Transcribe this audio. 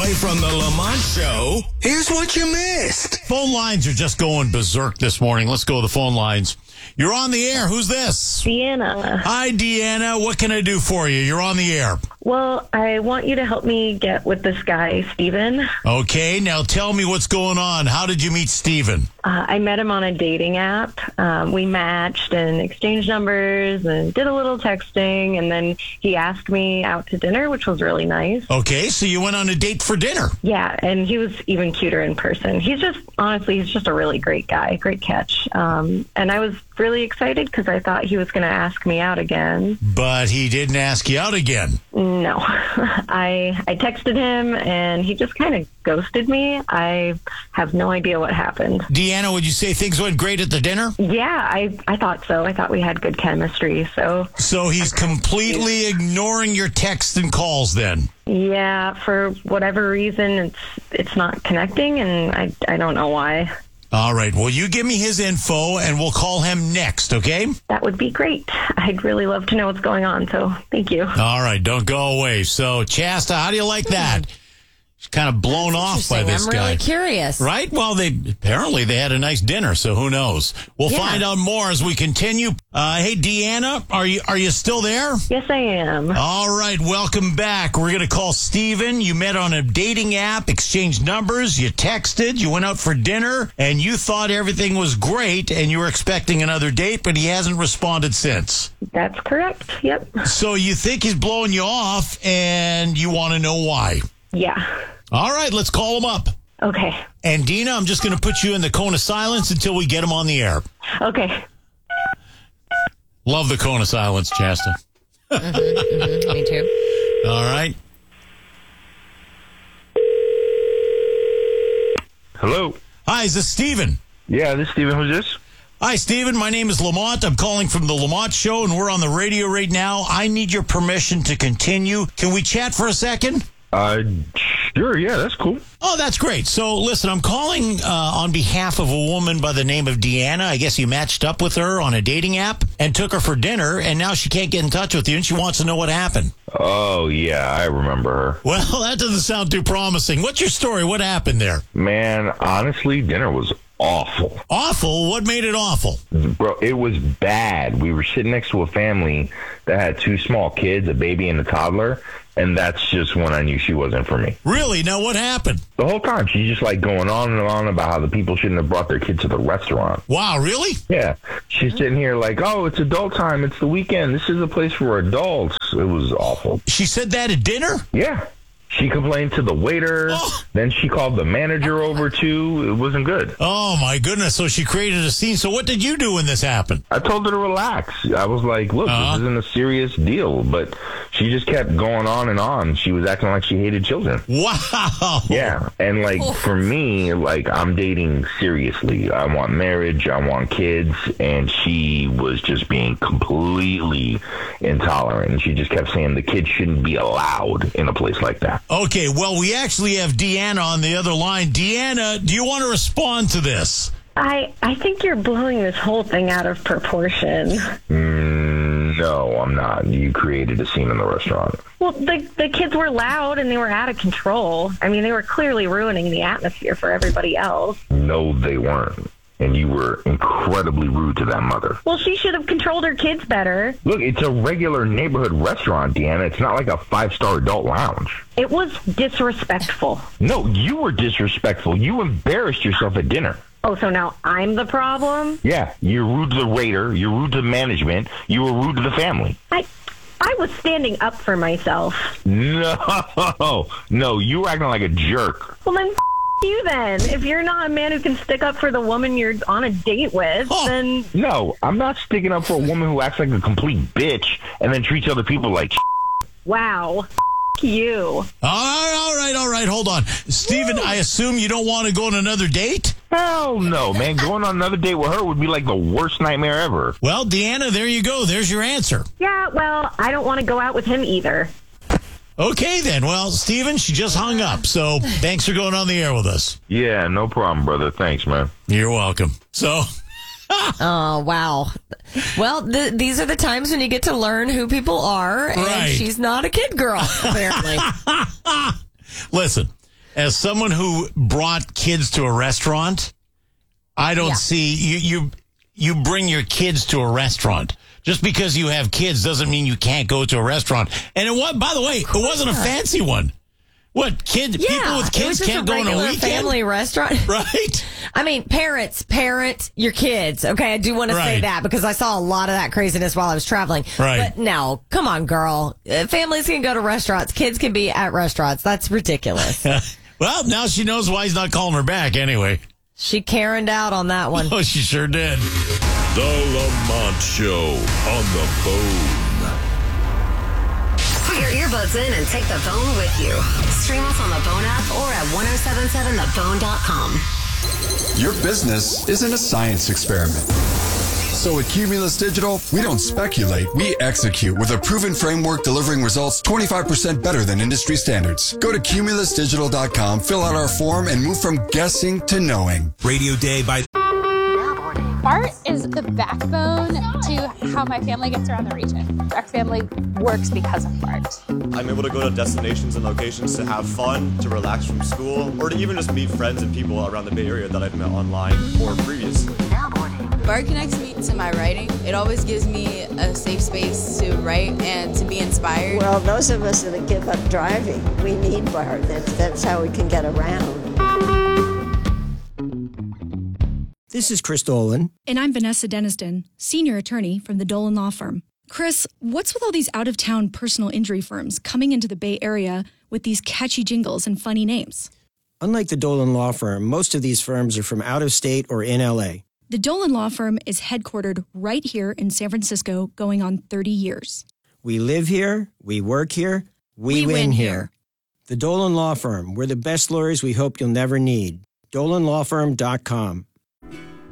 McCoy from the Lamont Show. Here's what you missed. Phone lines are just going berserk this morning. Let's go to the phone lines. You're on the air. Who's this? Deanna. Hi, Deanna. What can I do for you? You're on the air. Well, I want you to help me get with this guy, Steven. Okay, now tell me what's going on. How did you meet Steven? I met him on a dating app. We matched and exchanged numbers and did a little texting, and then he asked me out to dinner, which was really nice. Okay, so you went on a date for dinner. Yeah, and he was even cuter in person. He's just a really great guy, great catch. And I was really excited because I thought he was going to ask me out again. But he didn't ask you out again. No. I texted him, and he just kind of ghosted me. I have no idea what happened. Deanna, would you say things went great at the dinner? Yeah, I thought so. I thought we had good chemistry. So he's completely ignoring your texts and calls then? Yeah, for whatever reason, it's not connecting, and I don't know why. All right. Well, you give me his info, and we'll call him next, okay? That would be great. I'd really love to know what's going on, so thank you. All right. Don't go away. So, Chasta, how do you like that? She's kind of blown off by this guy. I'm really curious. Right? Well, they had a nice dinner, so who knows? We'll find out more as we continue. Hey, Deanna, are you still there? Yes, I am. All right, welcome back. We're going to call Steven. You met on a dating app, exchanged numbers, you texted, you went out for dinner, and you thought everything was great, and you were expecting another date, but he hasn't responded since. That's correct. Yep. So you think he's blowing you off, and you want to know why. Yeah. All right, let's call him up. Okay. And Dina, I'm just going to put you in the cone of silence until we get him on the air. Okay. Love the cone of silence, Chasta. Me too. All right. Hello. Hi, is this Steven? Yeah, this is Steven. Who's this? Hi, Steven. My name is Lamont. I'm calling from the Lamont Show, and we're on the radio right now. I need your permission to continue. Can we chat for a second? Sure. Yeah, that's cool. Oh, that's great. So, listen, I'm calling on behalf of a woman by the name of Deanna. I guess you matched up with her on a dating app and took her for dinner, and now she can't get in touch with you, and she wants to know what happened. Oh, yeah, I remember her. Well, that doesn't sound too promising. What's your story? What happened there? Man, honestly, dinner was awful. Awful? What made it awful? Bro, it was bad. We were sitting next to a family that had two small kids, a baby and a toddler, and that's just when I knew she wasn't for me. Really? Now what happened? The whole time, she's just like going on and on about how the people shouldn't have brought their kids to the restaurant. Wow, really? Yeah. She's sitting here like, oh, it's adult time. It's the weekend. This is a place for adults. It was awful. She said that at dinner? Yeah. She complained to the waiter. Oh. Then she called the manager over, too. It wasn't good. Oh, my goodness. So she created a scene. So what did you do when this happened? I told her to relax. I was like, look, this isn't a serious deal. But she just kept going on and on. She was acting like she hated children. Wow. Yeah. And, like, for me, like, I'm dating seriously. I want marriage. I want kids. And she was just being completely intolerant. And she just kept saying the kids shouldn't be allowed in a place like that. Okay, well, we actually have Deanna on the other line. Deanna, do you want to respond to this? I think you're blowing this whole thing out of proportion. No, I'm not. You created a scene in the restaurant. Well, the kids were loud and they were out of control. I mean, they were clearly ruining the atmosphere for everybody else. No, they weren't. And you were incredibly rude to that mother. Well, she should have controlled her kids better. Look, it's a regular neighborhood restaurant, Deanna. It's not like a 5-star adult lounge. It was disrespectful. No, you were disrespectful. You embarrassed yourself at dinner. Oh, so now I'm the problem? Yeah, you're rude to the waiter. You're rude to management. You were rude to the family. I was standing up for myself. No, you were acting like a jerk. Well, then you then. If you're not a man who can stick up for the woman you're on a date with, then... No, I'm not sticking up for a woman who acts like a complete bitch and then treats other people like Wow. You. All right. Hold on. Steven, I assume you don't want to go on another date? Hell no, man. Going on another date with her would be like the worst nightmare ever. Well, Deanna, there you go. There's your answer. Yeah, well, I don't want to go out with him either. Okay, then. Well, Steven, she just hung up, so thanks for going on the air with us. Yeah, no problem, brother. Thanks, man. You're welcome. So... Oh, wow. Well, these are the times when you get to learn who people are, and Right. she's not a kid girl, apparently. Listen, As someone who brought kids to a restaurant, I don't see you bring your kids to a restaurant. Just because you have kids doesn't mean you can't go to a restaurant. And by the way, it wasn't a fancy one. What, people with kids can't go on a weekend? Family restaurant. Right. I mean, parents, parent your kids. Okay, I do want to say that because I saw a lot of that craziness while I was traveling. Right. But no, come on, girl. Families can go to restaurants. Kids can be at restaurants. That's ridiculous. Well, now she knows why he's not calling her back anyway. She Karen'd out on that one. Oh, she sure did. The Lamont Show on the phone. Put your earbuds in and take the phone with you. Stream us on the Phone app or at 1077thephone.com. Your business isn't a science experiment. So at Cumulus Digital, we don't speculate, we execute with a proven framework delivering results 25% better than industry standards. Go to cumulusdigital.com, fill out our form, and move from guessing to knowing. Radio Day by... BART is the backbone to how my family gets around the region. Our family works because of BART. I'm able to go to destinations and locations to have fun, to relax from school, or to even just meet friends and people around the Bay Area that I've met online or previously. BART connects me to my writing. It always gives me a safe space to write and to be inspired. Well, those of us that give up driving, we need BART. That's how we can get around. This is Chris Dolan. And I'm Vanessa Deniston, senior attorney from the Dolan Law Firm. Chris, what's with all these out-of-town personal injury firms coming into the Bay Area with these catchy jingles and funny names? Unlike the Dolan Law Firm, most of these firms are from out of state or in L.A. The Dolan Law Firm is headquartered right here in San Francisco, going on 30 years. We live here, we work here, we win here. The Dolan Law Firm, we're the best lawyers we hope you'll never need. DolanLawFirm.com.